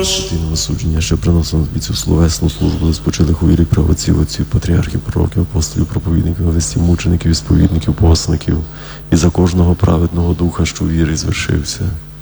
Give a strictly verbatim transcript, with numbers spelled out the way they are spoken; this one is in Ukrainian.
Святійного судження, що приносимо тобі цю словесну службу до спочилих у вірі правоців, отців, патріархів, пророків, апостолів, проповідників, вестів, мучеників, ісповідників, постників, і за кожного праведного духа, що у вірі звершився.